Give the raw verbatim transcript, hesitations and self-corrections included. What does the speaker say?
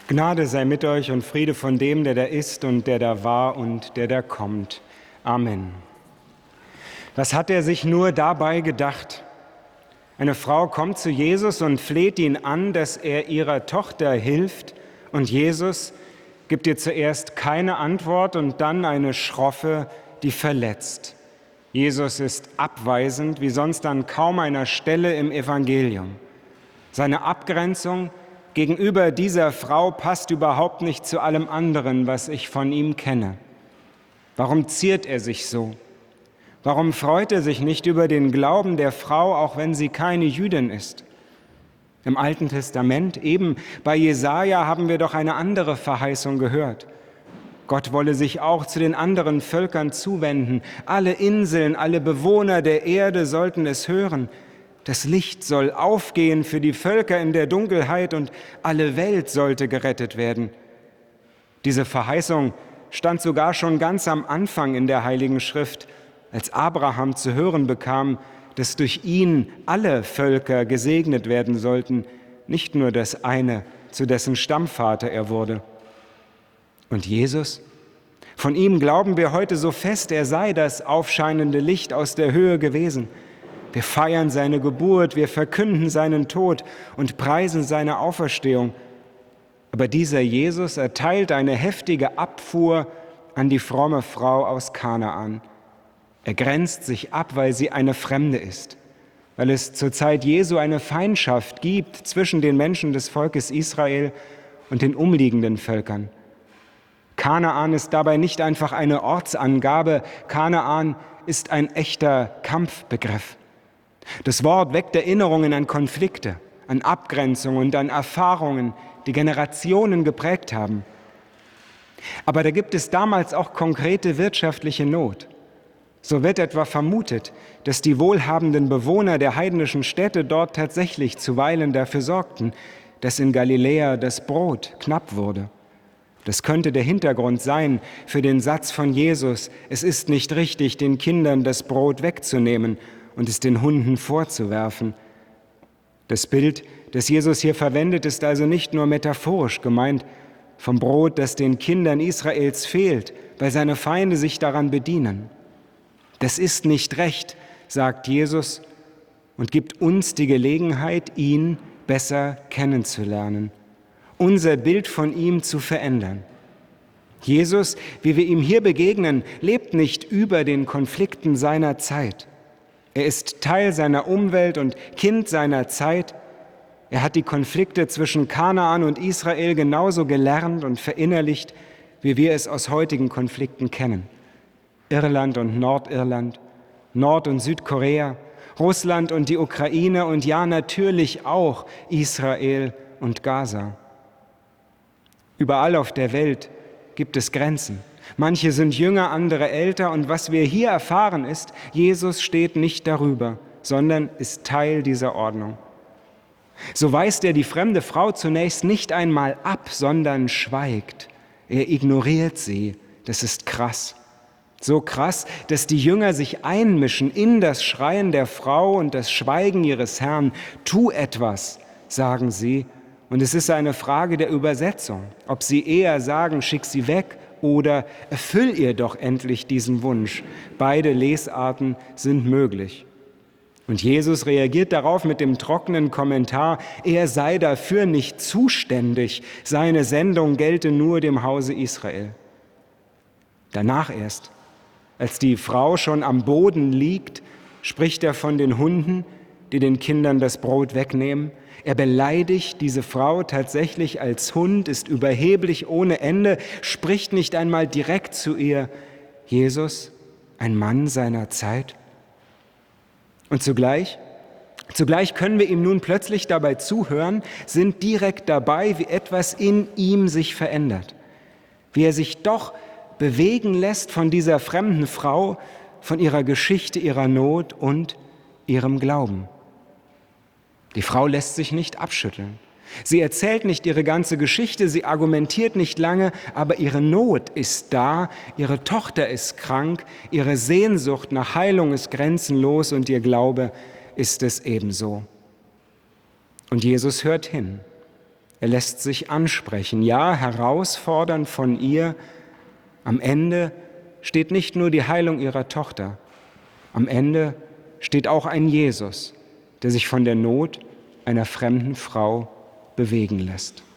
Gnade sei mit euch und Friede von dem, der da ist und der da war und der da kommt. Amen. Was hat er sich nur dabei gedacht? Eine Frau kommt zu Jesus und fleht ihn an, dass er ihrer Tochter hilft, und Jesus gibt ihr zuerst keine Antwort und dann eine schroffe, die verletzt. Jesus ist abweisend, wie sonst an kaum einer Stelle im Evangelium. Seine Abgrenzung gegenüber dieser Frau passt überhaupt nicht zu allem anderen, was ich von ihm kenne. Warum ziert er sich so? Warum freut er sich nicht über den Glauben der Frau, auch wenn sie keine Jüdin ist? Im Alten Testament, eben bei Jesaja, haben wir doch eine andere Verheißung gehört. Gott wolle sich auch zu den anderen Völkern zuwenden. Alle Inseln, alle Bewohner der Erde sollten es hören. Das Licht soll aufgehen für die Völker in der Dunkelheit und alle Welt sollte gerettet werden. Diese Verheißung stand sogar schon ganz am Anfang in der Heiligen Schrift, als Abraham zu hören bekam, dass durch ihn alle Völker gesegnet werden sollten, nicht nur das eine, zu dessen Stammvater er wurde. Und Jesus? Von ihm glauben wir heute so fest, er sei das aufscheinende Licht aus der Höhe gewesen. Wir feiern seine Geburt, wir verkünden seinen Tod und preisen seine Auferstehung. Aber dieser Jesus erteilt eine heftige Abfuhr an die fromme Frau aus Kanaan. Er grenzt sich ab, weil sie eine Fremde ist, weil es zur Zeit Jesu eine Feindschaft gibt zwischen den Menschen des Volkes Israel und den umliegenden Völkern. Kanaan ist dabei nicht einfach eine Ortsangabe, Kanaan ist ein echter Kampfbegriff. Das Wort weckt Erinnerungen an Konflikte, an Abgrenzungen und an Erfahrungen, die Generationen geprägt haben. Aber da gibt es damals auch konkrete wirtschaftliche Not. So wird etwa vermutet, dass die wohlhabenden Bewohner der heidnischen Städte dort tatsächlich zuweilen dafür sorgten, dass in Galiläa das Brot knapp wurde. Das könnte der Hintergrund sein für den Satz von Jesus: Es ist nicht richtig, den Kindern das Brot wegzunehmen und es den Hunden vorzuwerfen. Das Bild, das Jesus hier verwendet, ist also nicht nur metaphorisch gemeint, vom Brot, das den Kindern Israels fehlt, weil seine Feinde sich daran bedienen. Das ist nicht recht, sagt Jesus und gibt uns die Gelegenheit, ihn besser kennenzulernen, unser Bild von ihm zu verändern. Jesus, wie wir ihm hier begegnen, lebt nicht über den Konflikten seiner Zeit. Er ist Teil seiner Umwelt und Kind seiner Zeit. Er hat die Konflikte zwischen Kanaan und Israel genauso gelernt und verinnerlicht, wie wir es aus heutigen Konflikten kennen. Irland und Nordirland, Nord- und Südkorea, Russland und die Ukraine und ja natürlich auch Israel und Gaza. Überall auf der Welt gibt es Grenzen. Manche sind jünger, andere älter, und was wir hier erfahren ist, Jesus steht nicht darüber, sondern ist Teil dieser Ordnung. So weist er die fremde Frau zunächst nicht einmal ab, sondern schweigt. Er ignoriert sie. Das ist krass. So krass, dass die Jünger sich einmischen in das Schreien der Frau und das Schweigen ihres Herrn. Tu etwas, sagen sie. Und es ist eine Frage der Übersetzung, ob sie eher sagen, schick sie weg oder erfüll ihr doch endlich diesen Wunsch. Beide Lesarten sind möglich. Und Jesus reagiert darauf mit dem trockenen Kommentar, er sei dafür nicht zuständig, seine Sendung gelte nur dem Hause Israel. Danach erst, als die Frau schon am Boden liegt, spricht er von den Hunden, die den Kindern das Brot wegnehmen. Er beleidigt diese Frau tatsächlich als Hund, ist überheblich ohne Ende, spricht nicht einmal direkt zu ihr. Jesus, ein Mann seiner Zeit. Und zugleich, zugleich können wir ihm nun plötzlich dabei zuhören, sind direkt dabei, wie etwas in ihm sich verändert. Wie er sich doch bewegen lässt von dieser fremden Frau, von ihrer Geschichte, ihrer Not und ihrem Glauben. Die Frau lässt sich nicht abschütteln. Sie erzählt nicht ihre ganze Geschichte, sie argumentiert nicht lange, aber ihre Not ist da, ihre Tochter ist krank, ihre Sehnsucht nach Heilung ist grenzenlos und ihr Glaube ist es ebenso. Und Jesus hört hin. Er lässt sich ansprechen, ja, herausfordern von ihr. Am Ende steht nicht nur die Heilung ihrer Tochter, am Ende steht auch ein Jesus, der sich von der Not einer fremden Frau bewegen lässt.